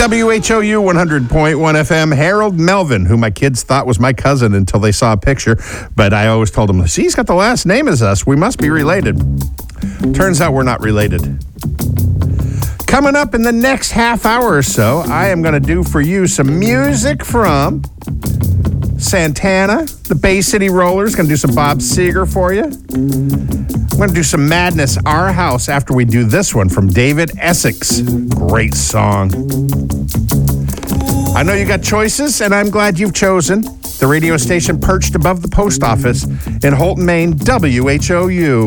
WHOU 100.1 FM, Harold Melvin, who my kids thought was my cousin until they saw a picture. But I always told them, see, he's got the last name as us. We must be related. Turns out we're not related. Coming up in the next half hour or so, I am going to do for you some music from Santana, the Bay City Rollers. Going to do some Bob Seger for you. I'm going to do some Madness, Our House, after we do this one from David Essex. Great song. I know you got choices, and I'm glad you've chosen the radio station perched above the post office in Holton, Maine, WHOU.